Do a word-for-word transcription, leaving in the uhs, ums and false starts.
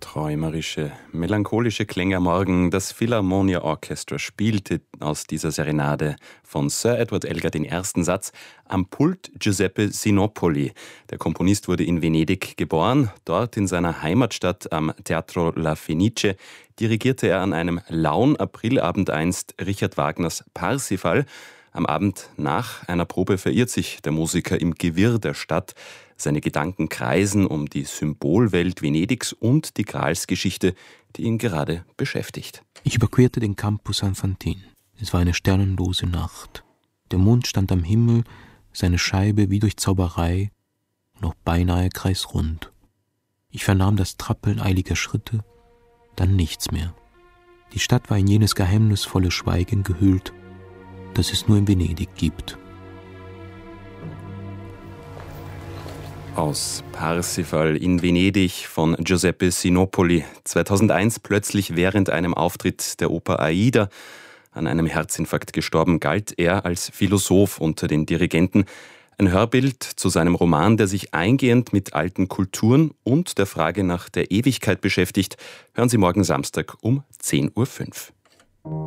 Träumerische, melancholische Klänge am Morgen. Das Philharmonia Orchestra spielte aus dieser Serenade von Sir Edward Elgar den ersten Satz am Pult Giuseppe Sinopoli. Der Komponist wurde in Venedig geboren. Dort in seiner Heimatstadt am Teatro La Fenice dirigierte er an einem lauen Aprilabend einst Richard Wagners Parsifal. Am Abend nach einer Probe verirrt sich der Musiker im Gewirr der Stadt. Seine Gedanken kreisen um die Symbolwelt Venedigs und die Gralsgeschichte, die ihn gerade beschäftigt. Ich überquerte den Campus San Fantin. Es war eine sternenlose Nacht. Der Mond stand am Himmel, seine Scheibe wie durch Zauberei, noch beinahe kreisrund. Ich vernahm das Trappeln eiliger Schritte, dann nichts mehr. Die Stadt war in jenes geheimnisvolle Schweigen gehüllt, das es nur in Venedig gibt. Aus Parsifal in Venedig von Giuseppe Sinopoli. zweitausendeins plötzlich während einem Auftritt der Oper Aida an einem Herzinfarkt gestorben, galt er als Philosoph unter den Dirigenten. Ein Hörbild zu seinem Roman, der sich eingehend mit alten Kulturen und der Frage nach der Ewigkeit beschäftigt, hören Sie morgen Samstag um zehn Uhr fünf.